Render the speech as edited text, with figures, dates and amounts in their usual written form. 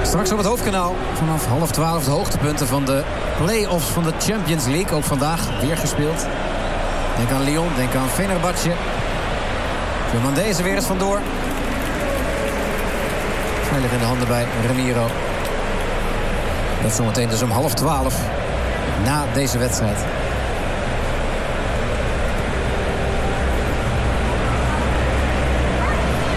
Straks op het hoofdkanaal vanaf 11:30 de hoogtepunten van de play-offs van de Champions League. Ook vandaag weer gespeeld. Denk aan Lyon, denk aan Fenerbahce. Fernandes weer eens vandoor. Veilig in de handen bij Ramiro. Dat zometeen dus om 11:30 na deze wedstrijd.